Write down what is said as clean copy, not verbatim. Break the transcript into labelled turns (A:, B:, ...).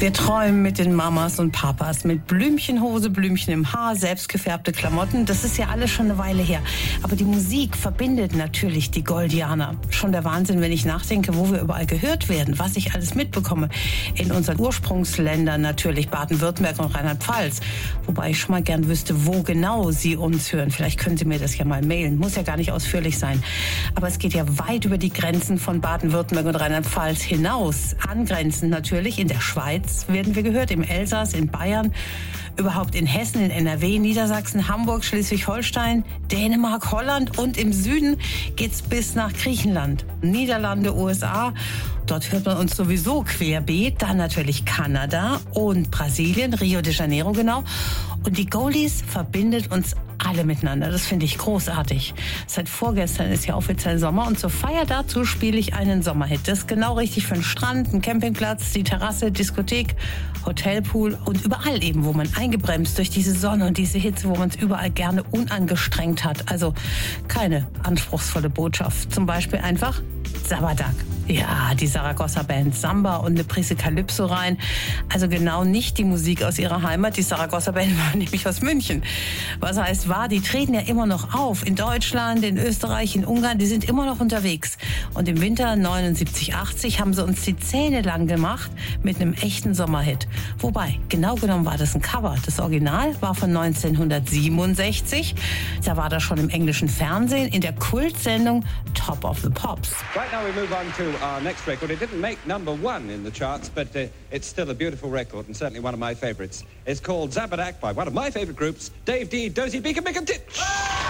A: Wir träumen mit den Mamas und Papas, mit Blümchenhose, Blümchen im Haar, selbstgefärbte Klamotten. Das ist ja alles schon eine Weile her. Aber die Musik verbindet natürlich die Goldianer. Schon der Wahnsinn, wenn ich nachdenke, wo wir überall gehört werden, was ich alles mitbekomme. In unseren Ursprungsländern natürlich, Baden-Württemberg und Rheinland-Pfalz. Wobei ich schon mal gern wüsste, wo genau Sie uns hören. Vielleicht können Sie mir das ja mal mailen. Muss ja gar nicht ausführlich sein. Aber es geht ja weit über die Grenzen von Baden-Württemberg und Rheinland-Pfalz hinaus. Angrenzend natürlich in der Schweiz werden wir gehört, im Elsass, in Bayern, überhaupt in Hessen, in NRW, Niedersachsen, Hamburg, Schleswig-Holstein, Dänemark, Holland und im Süden geht's bis nach Griechenland, Niederlande, USA. Dort hört man uns sowieso querbeet, dann natürlich Kanada und Brasilien, Rio de Janeiro genau. Und die Goldies verbindet uns alle miteinander. Das finde ich großartig. Seit vorgestern ist ja offiziell Sommer und zur Feier dazu spiele ich einen Sommerhit. Das ist genau richtig für den Strand, einen Campingplatz, die Terrasse, Diskothek, Hotelpool und überall eben, wo man eingebremst durch diese Sonne und diese Hitze, wo man es überall gerne unangestrengt hat. Also keine anspruchsvolle Botschaft. Zum Beispiel einfach Sabbatak. Ja, die Saragossa-Band Samba und eine Prise Calypso rein. Also genau nicht die Musik aus ihrer Heimat. Die Saragossa-Band war nämlich aus München. Was heißt war, die treten ja immer noch auf. In Deutschland, in Österreich, in Ungarn, die sind immer noch unterwegs. Und im Winter 79, 80 haben sie uns die Zähne lang gemacht mit einem echten Sommerhit. Wobei, genau genommen war das ein Cover. Das Original war von 1967. Da war das schon im englischen Fernsehen in der Kultsendung Top of the Pops.
B: Right now we move on to our next record. It didn't make #1 in the charts, but it's still a beautiful record and certainly one of my favorites. It's called Zabbadak by one of my favorite groups, Dave D, Dozy Beacon, Mick and Titch.